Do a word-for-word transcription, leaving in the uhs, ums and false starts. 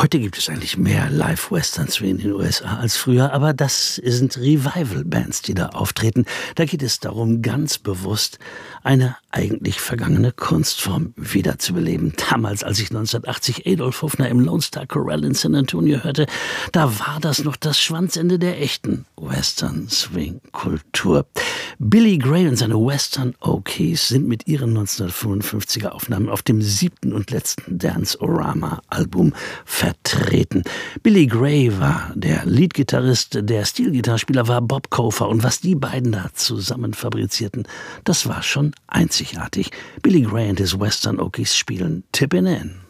Heute gibt es eigentlich mehr Live-Westerns wie in den U S A als früher, aber das sind Revival-Bands, die da auftreten. Da geht es darum, ganz bewusst eine eigentlich vergangene Kunstform wiederzubeleben. Damals, als ich neunzehnhundertachtzig Adolf Hofner im Lone Star Chorale in San Antonio hörte, da war das noch das Schwanzende der echten Western-Swing-Kultur. Billy Gray und seine Western Okies sind mit ihren neunzehnhundertfünfundfünfziger Aufnahmen auf dem siebten und letzten Dance-O-Rama-Album vertreten. Billy Gray war der Leadgitarrist, der Steelgitarrespieler war Bob Kofer, und was die beiden da zusammen fabrizierten, das war schon einzigartig. Billy Gray und his Western Okies spielen Tippin' In.